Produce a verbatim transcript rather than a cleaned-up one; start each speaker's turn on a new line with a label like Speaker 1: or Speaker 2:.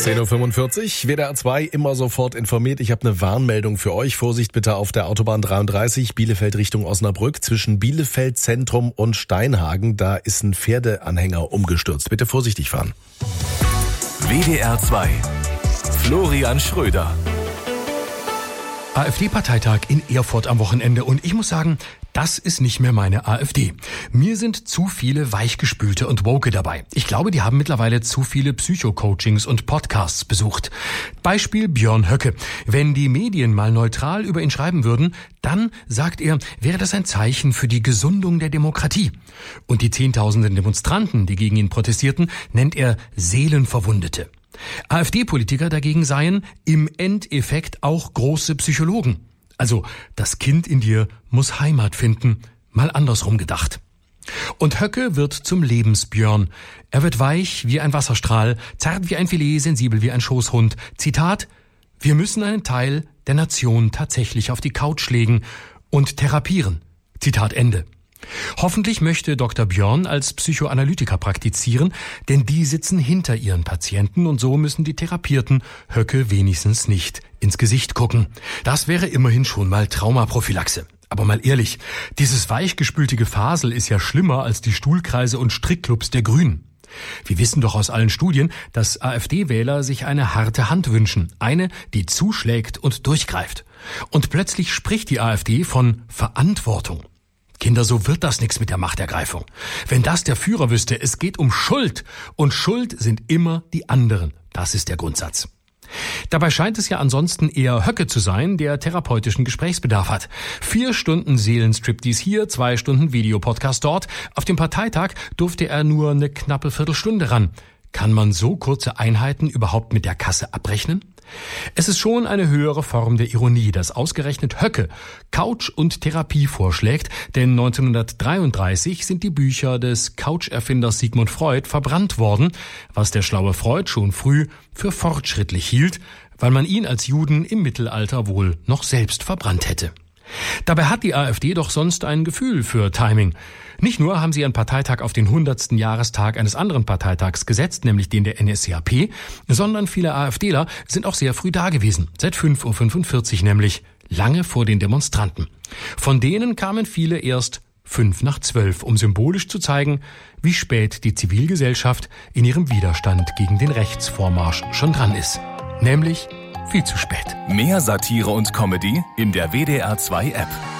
Speaker 1: zehn Uhr fünfundvierzig, W D R zwei, immer sofort informiert. Ich habe eine Warnmeldung für euch. Vorsicht bitte auf der Autobahn dreiunddreißig, Bielefeld Richtung Osnabrück. Zwischen Bielefeld Zentrum und Steinhagen, da ist ein Pferdeanhänger umgestürzt. Bitte vorsichtig fahren.
Speaker 2: W D R zwei, Florian Schröder.
Speaker 3: AfD-Parteitag in Erfurt am Wochenende und ich muss sagen, das ist nicht mehr meine AfD. Mir sind zu viele Weichgespülte und Woke dabei. Ich glaube, die haben mittlerweile zu viele Psycho-Coachings und Podcasts besucht. Beispiel Björn Höcke. Wenn die Medien mal neutral über ihn schreiben würden, dann, sagt er, wäre das ein Zeichen für die Gesundung der Demokratie. Und die Zehntausenden Demonstranten, die gegen ihn protestierten, nennt er Seelenverwundete. AfD-Politiker dagegen seien im Endeffekt auch große Psychologen. Also, das Kind in dir muss Heimat finden, mal andersrum gedacht. Und Höcke wird zum Lebensbjörn. Er wird weich wie ein Wasserstrahl, zart wie ein Filet, sensibel wie ein Schoßhund. Zitat: Wir müssen einen Teil der Nation tatsächlich auf die Couch legen und therapieren. Zitat Ende. Hoffentlich möchte Doktor Björn als Psychoanalytiker praktizieren, denn die sitzen hinter ihren Patienten und so müssen die Therapierten Höcke wenigstens nicht ins Gesicht gucken. Das wäre immerhin schon mal Traumaprophylaxe. Aber mal ehrlich, dieses weichgespülte Gefasel ist ja schlimmer als die Stuhlkreise und Strickclubs der Grünen. Wir wissen doch aus allen Studien, dass AfD-Wähler sich eine harte Hand wünschen. Eine, die zuschlägt und durchgreift. Und plötzlich spricht die AfD von Verantwortung. Kinder, so wird das nichts mit der Machtergreifung. Wenn das der Führer wüsste, es geht um Schuld. Und Schuld sind immer die anderen. Das ist der Grundsatz. Dabei scheint es ja ansonsten eher Höcke zu sein, der therapeutischen Gesprächsbedarf hat. Vier Stunden Seelenstriptease hier, zwei Stunden Videopodcast dort. Auf dem Parteitag durfte er nur eine knappe Viertelstunde ran. Kann man so kurze Einheiten überhaupt mit der Kasse abrechnen? Es ist schon eine höhere Form der Ironie, dass ausgerechnet Höcke Couch und Therapie vorschlägt, denn neunzehnhundertdreiunddreißig sind die Bücher des Couch-Erfinders Sigmund Freud verbrannt worden, was der schlaue Freud schon früh für fortschrittlich hielt, weil man ihn als Juden im Mittelalter wohl noch selbst verbrannt hätte. Dabei hat die AfD doch sonst ein Gefühl für Timing. Nicht nur haben sie ihren Parteitag auf den hundertsten Jahrestag eines anderen Parteitags gesetzt, nämlich den der N S D A P, sondern viele AfDler sind auch sehr früh da gewesen, seit fünf Uhr fünfundvierzig nämlich, lange vor den Demonstranten. Von denen kamen viele erst fünf nach zwölf, um symbolisch zu zeigen, wie spät die Zivilgesellschaft in ihrem Widerstand gegen den Rechtsvormarsch schon dran ist. Nämlich viel zu spät.
Speaker 2: Mehr Satire und Comedy in der W D R zwei App.